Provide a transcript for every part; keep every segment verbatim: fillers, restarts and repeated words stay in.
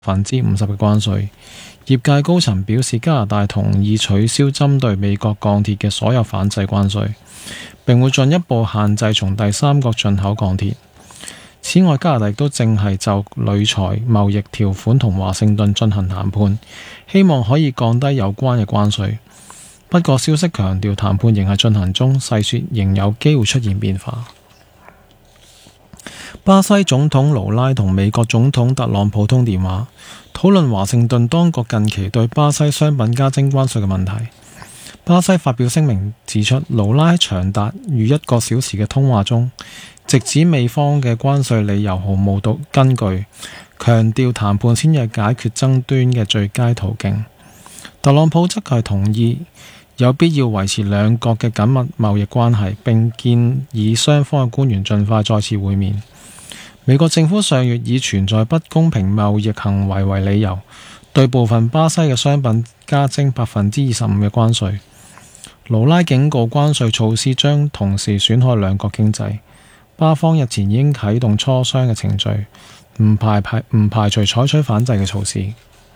百分之五十嘅關稅。業界高層表示，加拿大同意取消針對美國鋼鐵嘅所有反制關稅，並會進一步限制從第三國進口鋼鐵。此外，加拿大亦都正係就鋁材貿易條款同華盛頓進行談判，希望可以降低有關嘅關稅。不過消息強調，談判仍係進行中，細說仍有機會出現變化。巴西總統盧拉同美國總統特朗普通電話，討論華盛頓當局近期對巴西商品加徵關稅嘅問題。巴西發表聲明指出，盧拉喺長達逾一個小時嘅通話中，直指美方嘅關稅理由毫無根據，強調談判先係解決爭端嘅最佳途徑。特朗普則係同意有必要維持兩國嘅緊密貿易關係，並建議雙方嘅官員盡快再次會面。美國政府上月以存在不公平貿易行為為理由，對部分巴西嘅商品加徵百分之二十五嘅關稅。盧拉警告，關稅措施將同時損害兩國經濟。巴方日前已經啟動磋商嘅程序，唔排排唔排除採取反制嘅措施。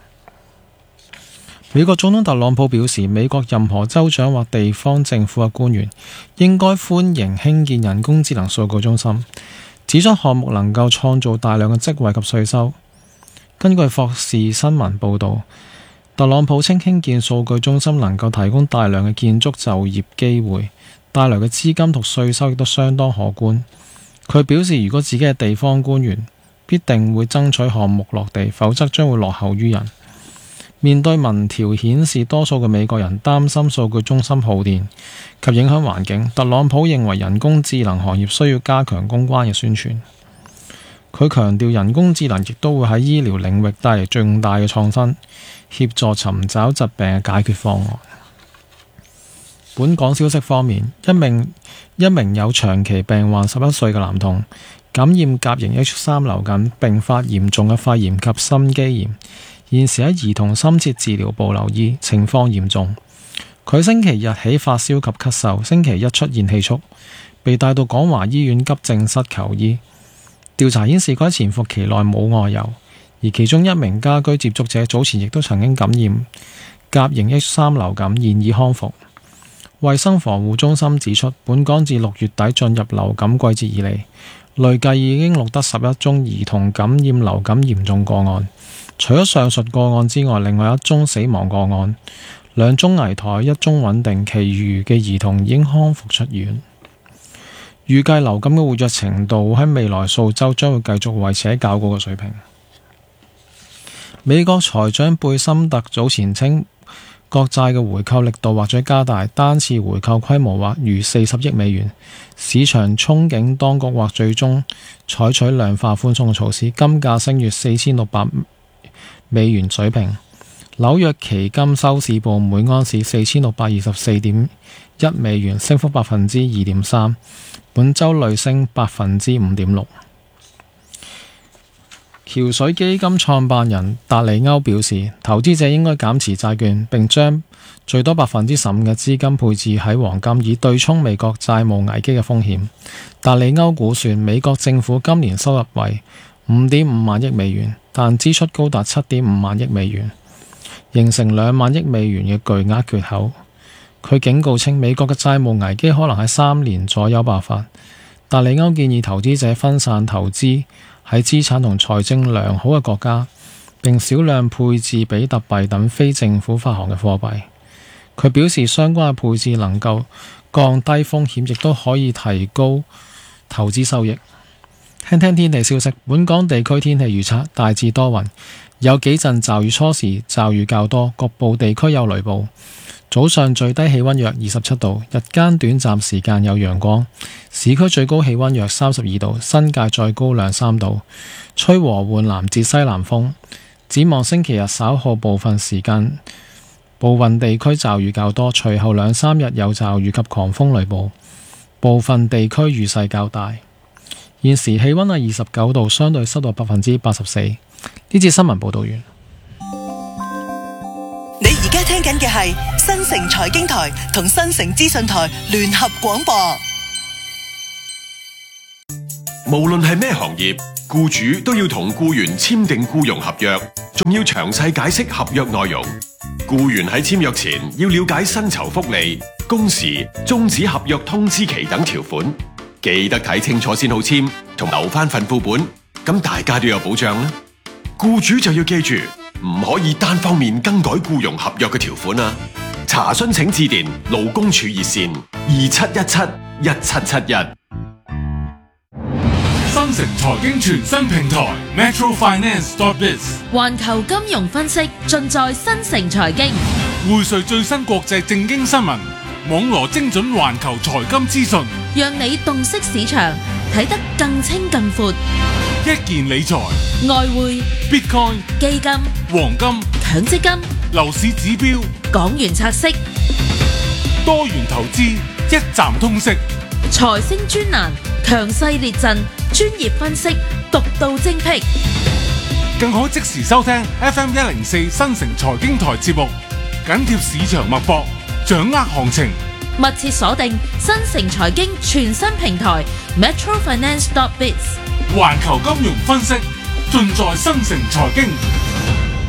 美國總統特朗普表示，美國任何州長或地方政府嘅官員應該歡迎興建人工智能數據中心，指出項目能夠創造大量嘅職位及稅收。根據霍士新聞報導，特朗普稱興建數據中心能夠提供大量嘅建築就業機會，帶來嘅資金同稅收亦都相當可觀。佢表示，如果自己係地方官員，必定會爭取項目落地，否則將會落後於人。面對民調顯示多數嘅美國人擔心數據中心耗電及影響環境，特朗普認為人工智能行業需要加強公關嘅宣傳。佢強調人工智能亦都會喺醫療領域帶嚟重大嘅創新，協助尋找疾病嘅解決方案。本港消息方面，一名一名有長期病患十一歲嘅男童感染甲型 H 三 流感，並發嚴重嘅肺炎及心肌炎，現時喺兒童深切治療部留醫，情況嚴重。佢星期日起發燒及咳嗽，星期一出現氣促，被帶到廣華醫院急症室求醫。調查顯示，佢喺潛伏期內冇外遊，而其中一名家居接觸者早前亦都曾經感染甲型 H 三 流感，現已康復。衛生防護中心指出，本港自六月底進入流感季節以嚟，累計已經錄得十一宗兒童感染流感嚴重個案。除咗上述個案之外，另外一宗死亡個案，兩宗危殆，一宗穩定，其餘嘅兒童已經康復出院。預計流感嘅活躍程度喺未來數週將會繼續維持喺較高嘅水平。美國財長貝森特早前稱，國債嘅回購力度或者加大，單次回購規模或逾四十億美元。市場憧憬當局或最終採取量化寬鬆嘅措施。金價升越四千六百美元水平。紐約期金收市報每盎司四千六百二十四點一美元，升幅百分之二點三，本週累升百分之五點六。橋水基金創辦人達利歐表示，投資者應該減持債券，並將最多百分之十五嘅資金配置喺黃金，以對沖美國債務危機嘅風險。達利歐估算，美國政府今年收入為五點五萬億美元，但支出高達七點五萬億美元，形成兩萬億美元嘅巨額缺口。佢警告稱，美國嘅債務危機可能喺三年左右爆發。達利歐建議投資者分散投資喺資產同財政良好嘅國家，並少量配置比特幣等非政府發行嘅貨幣。佢表示，相關嘅配置能夠降低風險，亦都可以提高投資收益。聽聽天氣消息，本港地區天氣預測大致多雲，有幾陣驟雨，初時驟雨較多，局部地區有雷暴。早上最低氣溫約二十七度，日間短暫時間有陽光，市區最高氣溫約三十二度，新界再高兩三度，吹和緩南至西南風。展望星期日稍後部分時間部分地區驟雨較多，隨後兩三日有驟雨及狂風雷暴，部分地區雨勢較大。現時氣溫係二十九度，相對濕度百分之八十四。呢節新聞報道完。 你而家聽緊嘅係新城財經台同新城資訊台聯合廣播。 無論係咩行業，僱主都要同僱員簽訂僱傭合約，仲要詳細解釋合約內容。僱員喺簽約前要了解薪酬福利、工時、終止合約通知期等條款，記得睇清楚先好簽，同留翻份副本，咁大家都有保障啦。僱主就要記住，唔可以單方面更改僱傭合約嘅條款啊！查詢請致電勞工處熱線二七一七一七七一。 新城財經全新平台 Metro Finance dot biz， 環球金融分析盡在新城財經， 匯萃最新國際政經新聞，網羅精準環球財金資訊， 讓你洞悉市場，睇得更清更闊。 一件理財、 外匯、 Bitcoin、 基金、 黃金、 強積金、 樓市指標、 港元拆息、 多元投資，一站通識。 財星專欄，強勢列陣，專業分析，獨到精闢， 更可即時收聽 F M 一零四新城財經台節目，緊貼市場脈搏，掌握行情。 密切鎖定新城財經全新平台 Metro Finance dot biz， 環球金融分析盡在新城財經。